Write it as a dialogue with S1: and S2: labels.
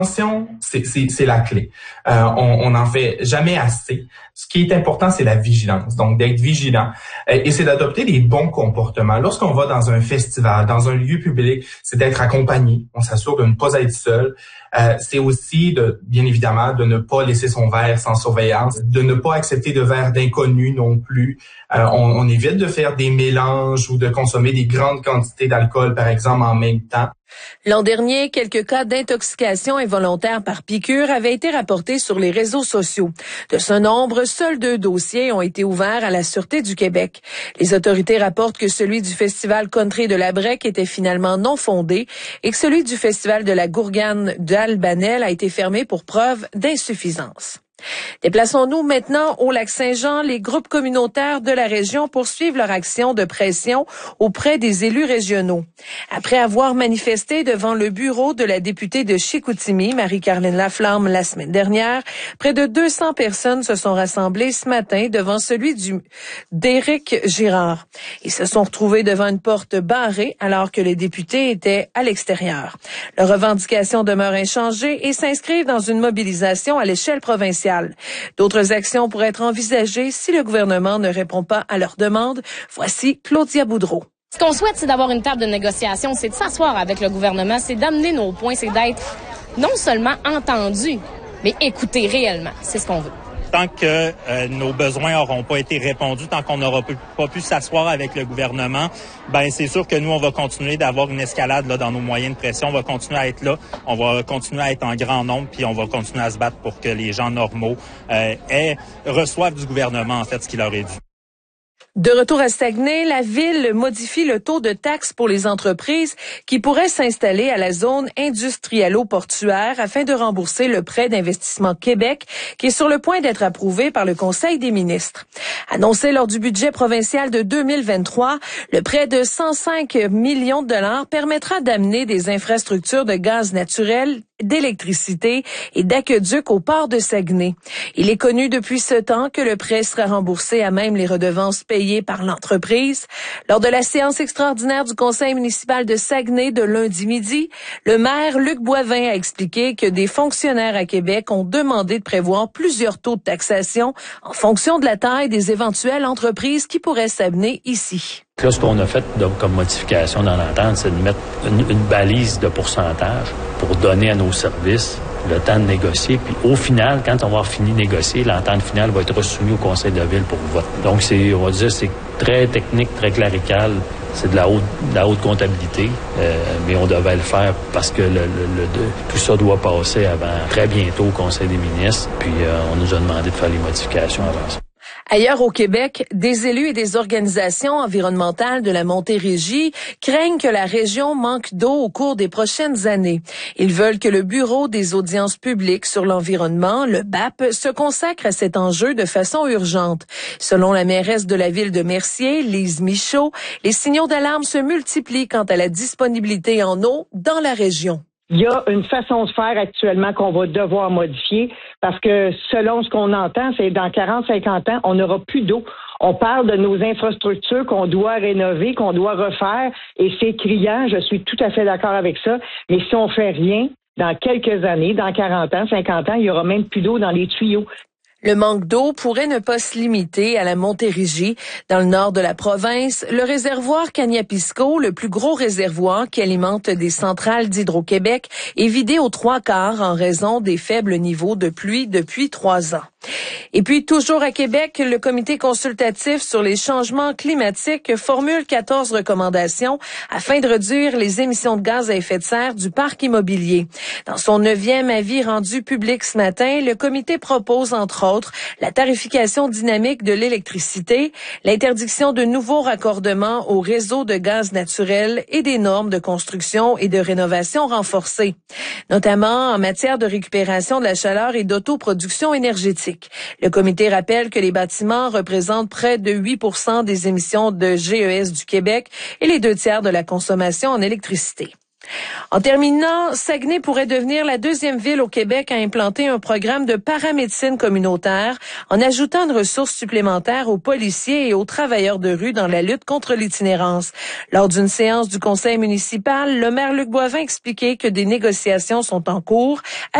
S1: C'est la clé. On n'en fait jamais assez. Ce qui est important, c'est la vigilance. Donc, d'être vigilant. Et c'est d'adopter les bons comportements. Lorsqu'on va dans un festival, dans un lieu public, c'est d'être accompagné. On s'assure de ne pas être seul. C'est aussi, bien évidemment, de ne pas laisser son verre sans surveillance, de ne pas accepter de verre d'inconnus non plus. On évite de faire des mélanges ou de consommer des grandes quantités d'alcool, par exemple, en même temps.
S2: L'an dernier, quelques cas d'intoxication involontaire par piqûre avaient été rapportés sur les réseaux sociaux. De ce nombre, seuls 2 dossiers ont été ouverts à la Sûreté du Québec. Les autorités rapportent que celui du Festival Country de la Brec était finalement non fondé et que celui du Festival de la Gourgane d'Albanel a été fermé pour preuve d'insuffisance. Déplaçons-nous maintenant au Lac-Saint-Jean. Les groupes communautaires de la région poursuivent leur action de pression auprès des élus régionaux. Après avoir manifesté devant le bureau de la députée de Chicoutimi, Marie-Caroline Laflamme, la semaine dernière, près de 200 personnes se sont rassemblées ce matin devant celui d'Éric Girard. Ils se sont retrouvés devant une porte barrée alors que les députés étaient à l'extérieur. Leurs revendications demeurent inchangées et s'inscrivent dans une mobilisation à l'échelle provinciale. D'autres actions pourraient être envisagées si le gouvernement ne répond pas à leurs demandes. Voici Claudia Boudreau.
S3: Ce qu'on souhaite, c'est d'avoir une table de négociation, c'est de s'asseoir avec le gouvernement, c'est d'amener nos points, c'est d'être non seulement entendus, mais écoutés réellement. C'est ce qu'on veut.
S4: Tant que nos besoins n'auront pas été répondus, tant qu'on n'aura pas pu s'asseoir avec le gouvernement, c'est sûr que nous, on va continuer d'avoir une escalade là, dans nos moyens de pression. On va continuer à être là, on va continuer à être en grand nombre, puis on va continuer à se battre pour que les gens normaux reçoivent du gouvernement, en fait, ce qui leur est dû.
S2: De retour à Saguenay, la ville modifie le taux de taxe pour les entreprises qui pourraient s'installer à la zone industriello-portuaire afin de rembourser le prêt d'investissement Québec qui est sur le point d'être approuvé par le Conseil des ministres. Annoncé lors du budget provincial de 2023, le prêt de 105 millions de dollars permettra d'amener des infrastructures de gaz naturel, d'électricité et d'aqueduc au port de Saguenay. Il est connu depuis ce temps que le prêt sera remboursé à même les redevances payées par l'entreprise. Lors de la séance extraordinaire du conseil municipal de Saguenay de lundi midi, le maire Luc Boivin a expliqué que des fonctionnaires à Québec ont demandé de prévoir plusieurs taux de taxation en fonction de la taille des éventuelles entreprises qui pourraient s'amener ici.
S5: Là, ce qu'on a fait comme modification dans l'entente, c'est de mettre une balise de pourcentage pour donner à nos services le temps de négocier. Puis au final, quand on va avoir fini de négocier, l'entente finale va être soumise au conseil de ville pour vote. Donc, on va dire, c'est très technique, très clérical. C'est de la haute comptabilité, mais on devait le faire parce que tout ça doit passer très bientôt au conseil des ministres. Puis on nous a demandé de faire les modifications avant ça.
S2: Ailleurs au Québec, des élus et des organisations environnementales de la Montérégie craignent que la région manque d'eau au cours des prochaines années. Ils veulent que le Bureau des audiences publiques sur l'environnement, le BAP, se consacre à cet enjeu de façon urgente. Selon la mairesse de la ville de Mercier, Lise Michaud, les signaux d'alarme se multiplient quant à la disponibilité en eau dans la région.
S6: Il y a une façon de faire actuellement qu'on va devoir modifier parce que selon ce qu'on entend, c'est dans 40-50 ans, on n'aura plus d'eau. On parle de nos infrastructures qu'on doit rénover, qu'on doit refaire et c'est criant, je suis tout à fait d'accord avec ça. Mais si on fait rien, dans quelques années, dans 40 ans, 50 ans, il y aura même plus d'eau dans les tuyaux.
S2: Le manque d'eau pourrait ne pas se limiter à la Montérégie. Dans le nord de la province, le réservoir Cagnapisco, le plus gros réservoir qui alimente des centrales d'Hydro-Québec, est vidé aux 3/4 en raison des faibles niveaux de pluie depuis 3 ans. Et puis, toujours à Québec, le comité consultatif sur les changements climatiques formule 14 recommandations afin de réduire les émissions de gaz à effet de serre du parc immobilier. Dans son 9e avis rendu public ce matin, le comité propose, entre autres, la tarification dynamique de l'électricité, l'interdiction de nouveaux raccordements au réseau de gaz naturel et des normes de construction et de rénovation renforcées, notamment en matière de récupération de la chaleur et d'autoproduction énergétique. Le comité rappelle que les bâtiments représentent près de 8% des émissions de GES du Québec et les 2/3 de la consommation en électricité. En terminant, Saguenay pourrait devenir la deuxième ville au Québec à implanter un programme de paramédecine communautaire en ajoutant une ressource supplémentaire aux policiers et aux travailleurs de rue dans la lutte contre l'itinérance. Lors d'une séance du conseil municipal, le maire Luc Boivin expliquait que des négociations sont en cours